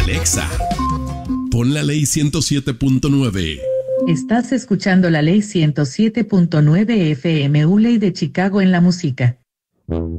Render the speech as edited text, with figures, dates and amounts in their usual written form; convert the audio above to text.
Alexa, pon la ley 107.9. Estás escuchando la ley 107.9 FM, Ley de Chicago en la música.